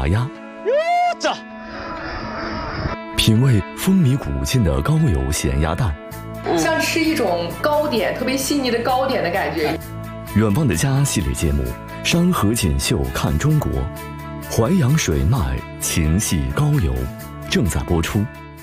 马鸭。 这品味风靡古今的高邮咸鸭蛋， 像吃一种糕点，特别细腻的糕点的感觉。 远方的家系列节目，山河锦绣看中国，淮扬水脉情系高邮，正在播出。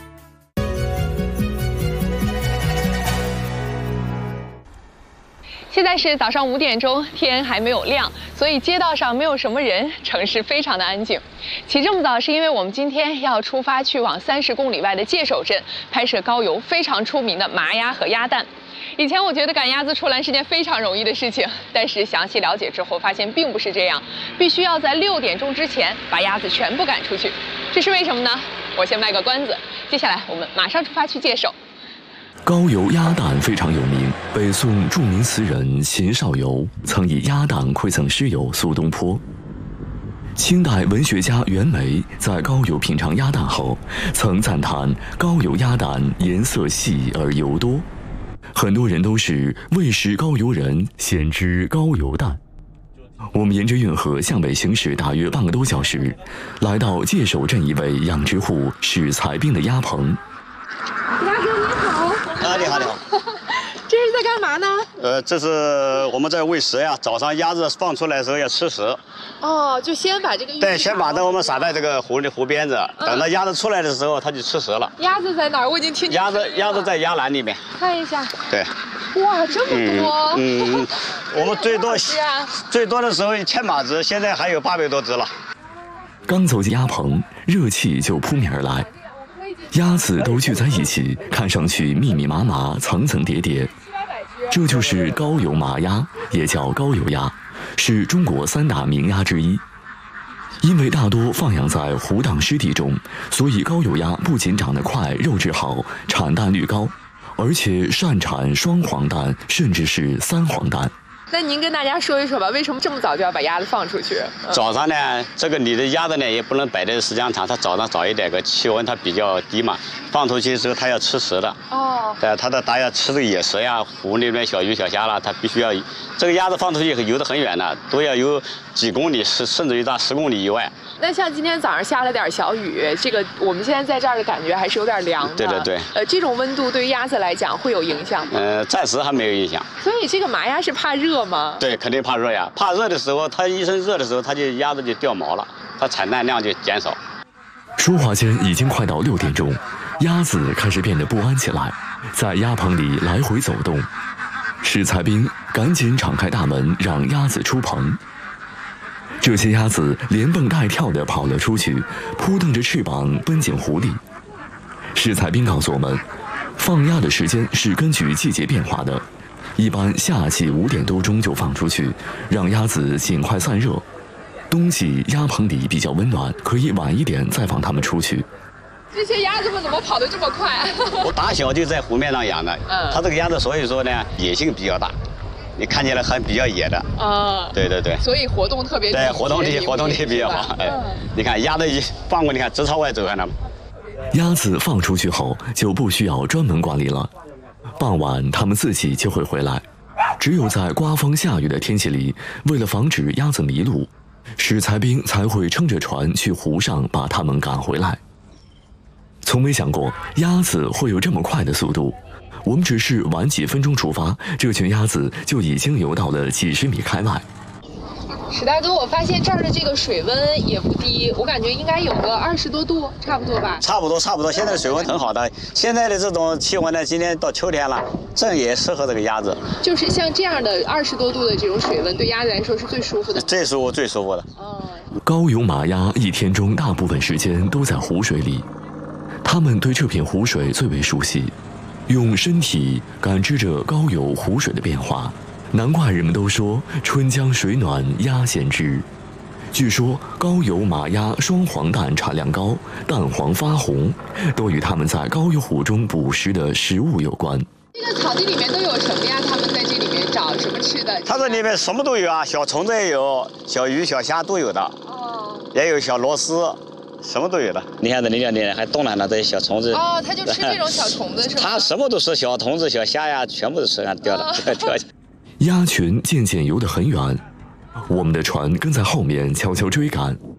现在是早上5点钟，天还没有亮，所以街道上没有什么人，城市非常的安静。起这么早是因为我们今天要出发去往30公里外的界首镇拍摄高邮非常出名的麻鸭和鸭蛋。以前我觉得赶鸭子出栏是件非常容易的事情，但是详细了解之后发现并不是这样，必须要在6点钟之前把鸭子全部赶出去。这是为什么呢？我先卖个关子，接下来我们马上出发去界首。 高邮鸭蛋非常有名，北宋著名词人秦少游曾以鸭蛋馈赠诗友苏东坡。清代文学家袁枚在高邮品尝鸭蛋后，曾赞叹高邮鸭蛋颜色细而油多。很多人都是未识高邮人，先知高邮蛋。我们沿着运河向北行驶大约半个多小时，来到界首镇一位养殖户史才斌的鸭棚。 鸭哥你好。 啊，你好，你好。 这是在干嘛呢？ 这是我们在喂食呀。早上鸭子放出来的时候要吃食。 哦，就先把这个对，先把我们撒在这个湖边子，等到鸭子出来的时候，它就吃食了。 鸭子在哪儿？我已经听见。 鸭子在鸭栏里面。 看一下。 对。 哇，这么多。 我们最多的时候1000把只，现在还有800多只了。 刚走进鸭棚，热气就扑面而来。鸭子都聚在一起，看上去密密麻麻、层层叠叠。这就是高邮麻鸭，也叫高邮鸭，是中国3大名鸭之一。因为大多放养在湖荡湿地中，所以高邮鸭不仅长得快、肉质好、产蛋率高，而且擅产双黄蛋，甚至是3黄蛋。 那您跟大家说一说吧，为什么这么早就要把鸭子放出去？ 早上呢，这个你的鸭子呢也不能摆在时间长，它早上早一点，个气温它比较低嘛，放出去的时候它要吃食的。哦。对，它要吃这个野食呀，湖里面小鱼小虾啦，它必须要。这个鸭子放出去游得很远的，都要游几公里，甚至于到10公里以外。 那像今天早上下了点小雨，这个我们现在在这儿的感觉还是有点凉的。 对对对。 这种温度对于鸭子来讲会有影响吗？ 暂时还没有影响。 所以这个麻鸭是怕热吗？ 对，肯定怕热呀。怕热的时候，它一身热的时候，鸭子就掉毛了，它产蛋量就减少。 说话间已经快到6点钟，鸭子开始变得不安起来，在鸭棚里来回走动。史才斌赶紧敞开大门，让鸭子出棚。这些鸭子连蹦带跳地跑了出去，扑腾着翅膀奔进湖里。史才斌告诉我们，放鸭的时间是根据季节变化的，一般夏季5点多钟就放出去，让鸭子尽快散热。冬季鸭棚里比较温暖，可以晚一点再放它们出去。 这些鸭子们怎么跑得这么快？ 我打小就在湖面上养的，它这个鸭子所以说呢野性比较大，你看起来还比较野的。对对对。 所以活动特别对，活动力比较好。你看鸭子一放过，你看直朝外走，看到吗？ 鸭子放出去后就不需要专门管理了，傍晚它们自己就会回来。只有在刮风下雨的天气里，为了防止鸭子迷路，史才斌才会撑着船去湖上把它们赶回来。从没想过鸭子会有这么快的速度，我们只是晚几分钟出发，这群鸭子就已经游到了几十米开外。 史大哥，我发现这儿的这个水温也不低，我感觉应该有个20多度，差不多吧？ 差不多。现在的水温很好的，现在的这种气温呢，今天到秋天了，正也适合这个鸭子。就是像这样的20多度的这种水温，对鸭子来说是最舒服的。 最舒服的。 高邮麻鸭一天中大部分时间都在湖水里，它们对这片湖水最为熟悉，用身体感知着高邮湖水的变化。难怪人们都说春江水暖鸭先知。据说高邮麻鸭双黄蛋产量高，蛋黄发红，都与它们在高邮湖中捕食的食物有关。 这个草地里面都有什么呀？它们在这里面找什么吃的？ 它这里面什么都有啊，小虫子也有，小鱼小虾都有的。也有小螺丝，什么都有的。你看这里面还冻了呢，这些小虫子。 它就吃这种小虫子是吧？ 它什么都吃，小虫子、小虾呀，全部都吃，看掉了，掉下。 鸭群渐渐游得很远，我们的船跟在后面悄悄追赶。